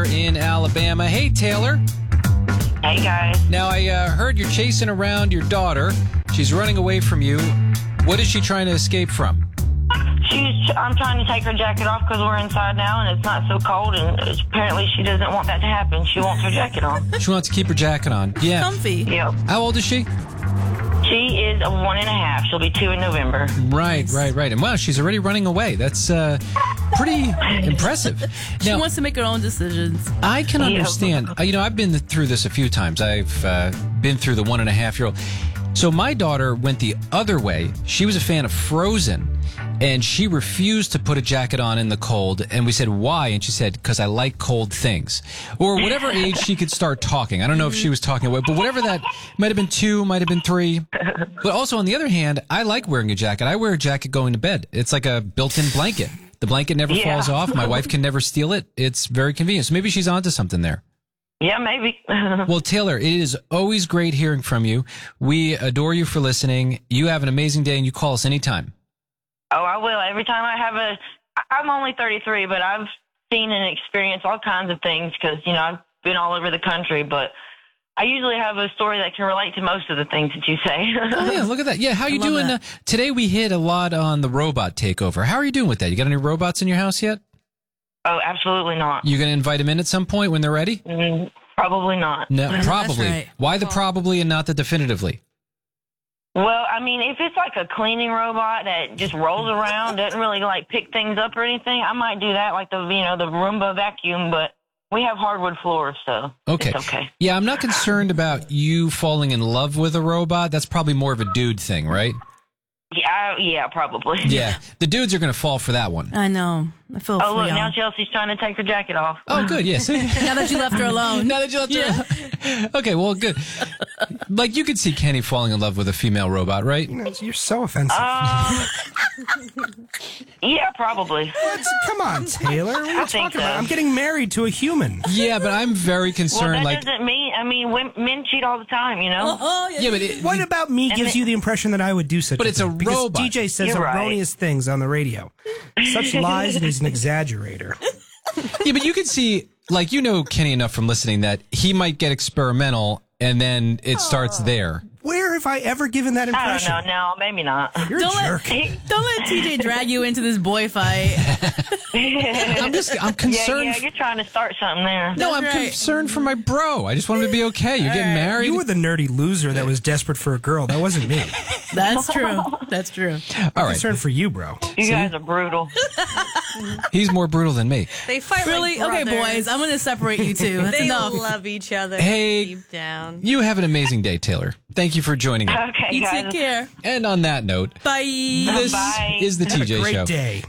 in Alabama. Hey, Taylor. Hey, guys. Now, I heard you're chasing around your daughter. She's running away from you. What is she trying to escape from? I'm trying to take her jacket off because we're inside now and it's not so cold, and apparently she doesn't want that to happen. She wants her jacket on. She wants to keep her jacket on. Yeah. Comfy. Yep. How old is she? She is 1.5. She'll be 2 in November. Right. And wow, she's already running away. That's pretty impressive. She Now, wants to make her own decisions. I can understand. I've been through this a few times. I've been through the 1.5-year-old. So my daughter went the other way. She was a fan of Frozen, and she refused to put a jacket on in the cold. And we said, why? And she said, because I like cold things. Or whatever age she could start talking. I don't know if she was talking away, but whatever that might have been 2, might have been 3. But also, on the other hand, I like wearing a jacket. I wear a jacket going to bed. It's like a built-in blanket. The blanket never falls off. My wife can never steal it. It's very convenient. So maybe she's onto something there. Yeah, maybe. Well, Taylor, it is always great hearing from you. We adore you for listening. You have an amazing day, and you call us anytime. Oh, I will. Every time I have I'm only 33, but I've seen and experienced all kinds of things because, I've been all over the country, but I usually have a story that can relate to most of the things that you say. Oh, yeah, look at that. Yeah, how are you doing? Today we hit a lot on the robot takeover. How are you doing with that? You got any robots in your house yet? Oh, absolutely not. You going to invite them in at some point when they're ready? Probably not. No, That's probably. right. Why the probably and not the definitively? Well, I mean, if it's like a cleaning robot that just rolls around, doesn't really pick things up or anything, I might do that, like the Roomba vacuum, but we have hardwood floors, so okay. It's okay. Yeah, I'm not concerned about you falling in love with a robot. That's probably more of a dude thing, right? Yeah, probably. Yeah, the dudes are going to fall for that one. I know. I feel Oh, for look, y'all. now Chelsea's trying to take her jacket off. Oh, good, yes. Now that you left her alone. Now that you left her. Okay, well, good. Like, you could see Kenny falling in love with a female robot, right? You're so offensive. Yeah, probably. Come on, Taylor. What are you think talking about? so. I'm getting married to a human. Yeah, but I'm very Well, concerned. that doesn't mean, men cheat all the time, Oh, Yeah, but it, What about me gives you the impression that I would do such But a it's a thing? Because robot. DJ says You're right. erroneous things on the radio. Such lies, and he's an exaggerator. yeah, but you could see, like, Kenny enough from listening that he might get experimental, and then it starts there. Where have I ever given that I impression? don't know. No, maybe not. You're a jerk. Don't let TJ drag you into this boy fight. I'm concerned. Yeah, you're trying to start something there. No, I'm That's right. concerned for my bro. I just want him to be okay. You're getting married. You were the nerdy loser that was desperate for a girl. That wasn't me. That's true. That's true. All I'm right. concerned for you, bro. You guys are brutal. He's more brutal than me. They fight Really? like Okay, brothers. boys, I'm going to separate you two. That's They enough. love each other Hey. deep down. You have an amazing day, Taylor. Thank you for joining us. Okay, You guys. take care. And on that note, Bye. this Bye. is the Had a TJ great Show. day.